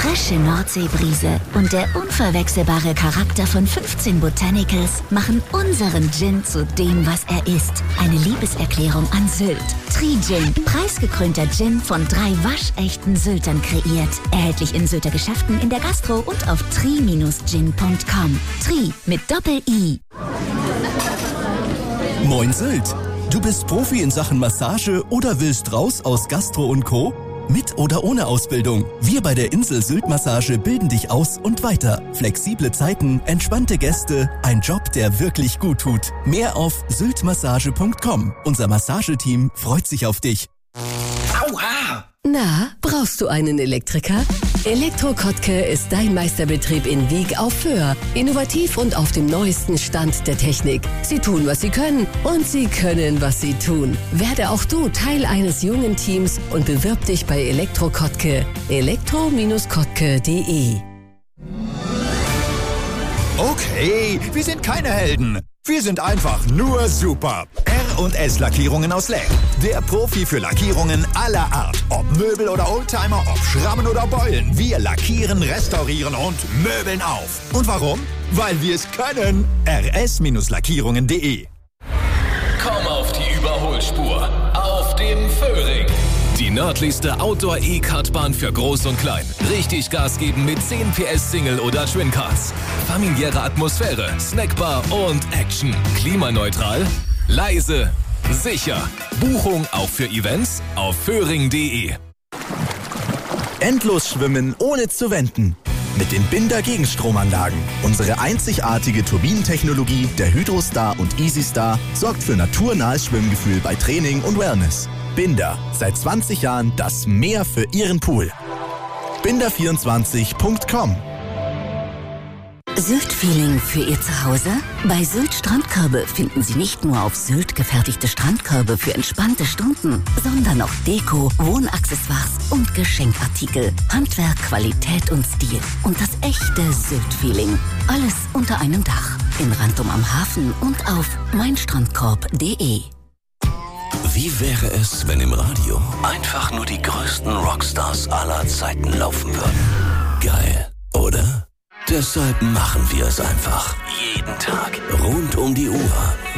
frische Nordseebrise und der unverwechselbare Charakter von 15 Botanicals machen unseren Gin zu dem, was er ist. Eine Liebeserklärung an Sylt. Tri-Gin, preisgekrönter Gin von 3 waschechten Syltern kreiert. Erhältlich in Sylter Geschäften, in der Gastro und auf tri-gin.com. Tri mit Doppel-I. Moin Sylt! Du bist Profi in Sachen Massage oder willst raus aus Gastro und Co.? Mit oder ohne Ausbildung. Wir bei der Insel Sylt Massage bilden dich aus und weiter. Flexible Zeiten, entspannte Gäste, ein Job, der wirklich gut tut. Mehr auf syltmassage.com. Unser Massageteam freut sich auf dich. Aua! Na, brauchst du einen Elektriker? Elektro Kottke ist dein Meisterbetrieb in Wieg auf Föhr. Innovativ und auf dem neuesten Stand der Technik. Sie tun, was sie können und sie können, was sie tun. Werde auch du Teil eines jungen Teams und bewirb dich bei Elektro Kottke. elektro-kottke.de. Okay, wir sind keine Helden. Wir sind einfach nur super. R&S Lackierungen aus Lech. Der Profi für Lackierungen aller Art. Ob Möbel oder Oldtimer, ob Schrammen oder Beulen. Wir lackieren, restaurieren und möbeln auf. Und warum? Weil wir es können. rs-lackierungen.de. Komm auf die Überholspur. Auf dem Föhring. Die nördlichste Outdoor-E-Kartbahn für Groß und Klein. Richtig Gas geben mit 10 PS Single- oder Twin-Cars. Familiäre Atmosphäre, Snackbar und Action. Klimaneutral, leise, sicher. Buchung auch für Events auf föhring.de. Endlos schwimmen ohne zu wenden. Mit den Binder Gegenstromanlagen. Unsere einzigartige Turbinentechnologie der Hydrostar und EasyStar sorgt für naturnahes Schwimmgefühl bei Training und Wellness. Binder, seit 20 Jahren das Meer für Ihren Pool. Binder24.com. Sylt-Feeling für Ihr Zuhause? Bei Sylt Strandkörbe finden Sie nicht nur auf Sylt gefertigte Strandkörbe für entspannte Stunden, sondern auch Deko, Wohnaccessoires und Geschenkartikel. Handwerk, Qualität und Stil. Und das echte Sylt-Feeling. Alles unter einem Dach. In Rantum am Hafen und auf meinstrandkorb.de. Wie wäre es, wenn im Radio einfach nur die größten Rockstars aller Zeiten laufen würden? Geil, oder? Deshalb machen wir es einfach. Jeden Tag. Rund um die Uhr.